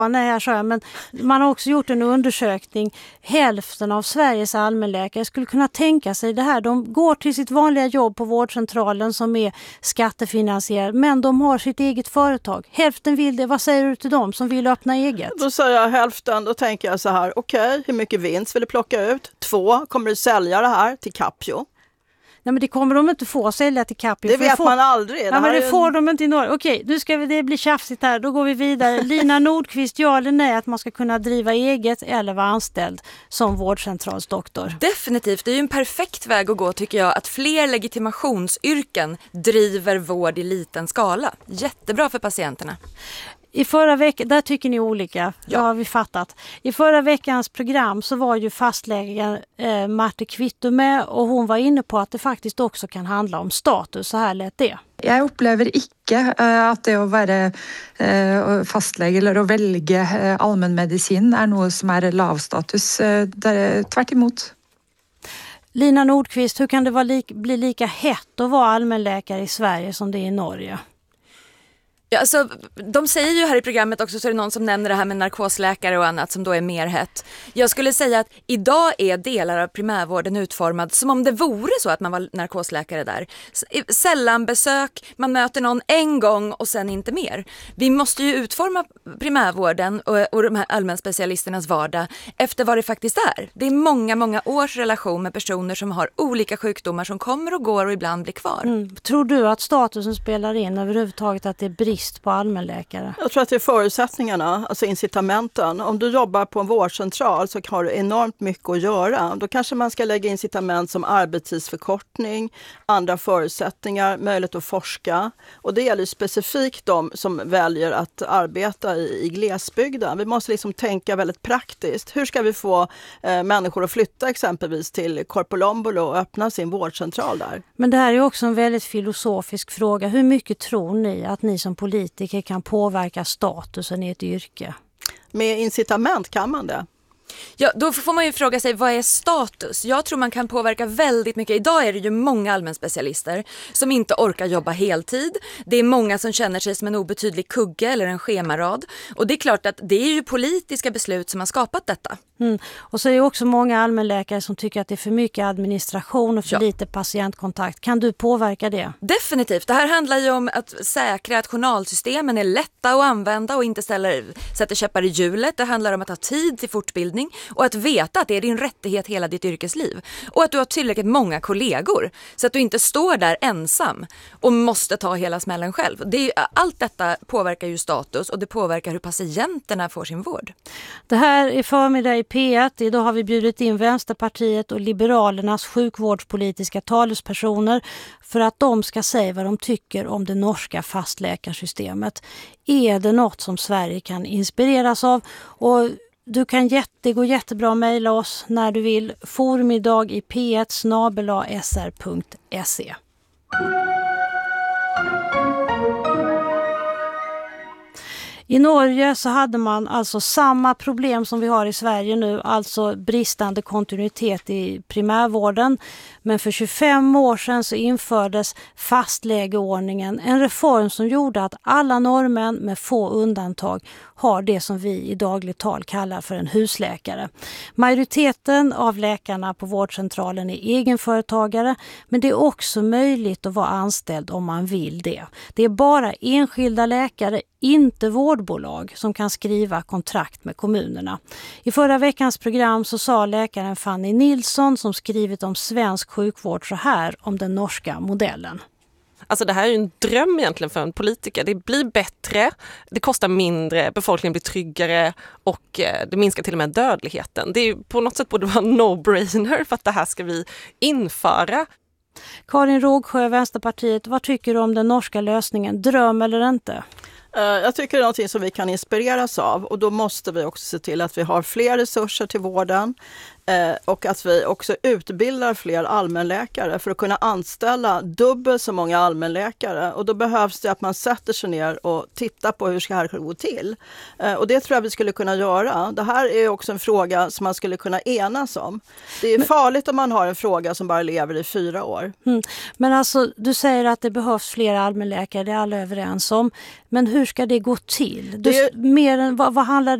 Nej, jag sa, men man har också gjort en undersökning. Hälften av Sveriges allmänläkare skulle kunna tänka sig det här. De går till sitt vanliga jobb på vårdcentralen som är skattefinansierad, men de har sitt eget företag. Hälften vill det. Vad säger du till dem som vill öppna eget? Då säger jag hälften, då tänker jag så här, okej, hur mycket vinst vill du plocka ut? 2, kommer du sälja det här till Capio? Nej, men det kommer de inte få sälja till Capio. Det vet man aldrig. Ja, men det får de inte i Norge. Okej, nu ska det bli tjafsigt här. Då går vi vidare. Lina Nordqvist, ja eller nej att man ska kunna driva eget eller vara anställd som vårdcentralsdoktor? Definitivt. Det är ju en perfekt väg att gå, tycker jag, att fler legitimationsyrken driver vård i liten skala. Jättebra för patienterna. I förra veckan, där tycker ni olika, ja, har vi fattat. I förra veckans program så var ju fastläkaren Marte Kvitto med, och hon var inne på att det faktiskt också kan handla om status. Så här lät det. Jag upplever inte att det att vara fastlege eller att välja allmänmedicin är något som är lav status. Tvärt emot. Lina Nordqvist, hur kan det bli lika hett att vara allmänläkare i Sverige som det är i Norge? Ja, alltså, de säger ju här i programmet också, så är det någon som nämner det här med narkosläkare och annat som då är mer hett. Jag skulle säga att idag är delar av primärvården utformad som om det vore så att man var narkosläkare där. Sällan besök, man möter någon en gång och sen inte mer. Vi måste ju utforma primärvården och de här allmänspecialisternas vardag efter vad det faktiskt är. Det är många, många års relation med personer som har olika sjukdomar som kommer och går och ibland blir kvar. Tror du att statusen spelar in överhuvudtaget, att det är brist på allmänläkare? Jag tror att det är förutsättningarna, alltså incitamenten. Om du jobbar på en vårdcentral så har du enormt mycket att göra. Då kanske man ska lägga incitament som arbetstidsförkortning, andra förutsättningar, möjlighet att forska. Och det gäller specifikt de som väljer att arbeta i glesbygden. Vi måste liksom tänka väldigt praktiskt. Hur ska vi få människor att flytta exempelvis till Korpilombolo och öppna sin vårdcentral där? Men det här är också en väldigt filosofisk fråga. Hur mycket tror ni att ni som politiker kan påverka statusen i ett yrke? Med incitament kan man det. Ja, då får man ju fråga sig, vad är status? Jag tror man kan påverka väldigt mycket. Idag är det ju många allmänspecialister som inte orkar jobba heltid. Det är många som känner sig som en obetydlig kugge eller en schemarad. Och det är klart att det är ju politiska beslut som har skapat detta. Och så är det också många allmänläkare som tycker att det är för mycket administration och för lite patientkontakt. Kan du påverka det? Definitivt. Det här handlar ju om att säkra att journalsystemen är lätta att använda och inte sätter käppar i hjulet. Det handlar om att ha tid till fortbildning och att veta att det är din rättighet hela ditt yrkesliv. Och att du har tillräckligt många kollegor så att du inte står där ensam och måste ta hela smällen själv. Allt detta påverkar ju status och det påverkar hur patienterna får sin vård. Det här är förmiddag i P1. Idag har vi bjudit in Vänsterpartiet och Liberalernas sjukvårdspolitiska talespersoner för att de ska säga vad de tycker om det norska fastläkarsystemet. Är det något som Sverige kan inspireras av? Och det går jättebra att mejla oss när du vill. Forumidag i p1@sr.se. I Norge så hade man alltså samma problem som vi har i Sverige nu, alltså bristande kontinuitet i primärvården. Men för 25 år sedan så infördes fastlägeordningen, en reform som gjorde att alla norrmän med få undantag har det som vi i dagligt tal kallar för en husläkare. Majoriteten av läkarna på vårdcentralen är egenföretagare, men det är också möjligt att vara anställd om man vill det. Det är bara enskilda läkare, inte vårdbolag, som kan skriva kontrakt med kommunerna. I förra veckans program så sa läkaren Fanny Nilsson, som skrivit om svensk sjukvård, så här om den norska modellen. Alltså det här är ju en dröm egentligen för en politiker. Det blir bättre, det kostar mindre, befolkningen blir tryggare och det minskar till och med dödligheten. Det är ju på något sätt borde vara en no-brainer för att det här ska vi införa. Karin Rågsjö, Vänsterpartiet, vad tycker du om den norska lösningen? Dröm eller inte? Jag tycker det är något som vi kan inspireras av, och då måste vi också se till att vi har fler resurser till vården. Och att vi också utbildar fler allmänläkare för att kunna anställa dubbelt så många allmänläkare. Och då behövs det att man sätter sig ner och tittar på hur ska det här gå till. Och det tror jag vi skulle kunna göra. Det här är också en fråga som man skulle kunna enas om. Det är farligt om man har en fråga som bara lever i 4 år. Men alltså, du säger att det behövs fler allmänläkare, det är alla överens om. Men hur ska det gå till? Vad handlar